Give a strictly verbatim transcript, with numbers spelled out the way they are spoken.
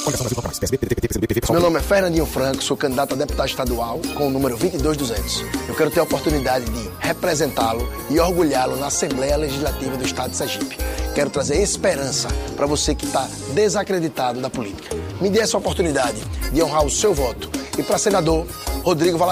Meu nome é Fernandinho Franco, sou candidato a deputado estadual com o número vinte e dois mil e duzentos. Eu quero ter a oportunidade de representá-lo e orgulhá-lo na Assembleia Legislativa do Estado de Sergipe. Quero trazer esperança para você que está desacreditado da política. Me dê essa oportunidade de honrar o seu voto. E para senador, Rodrigo Valadares.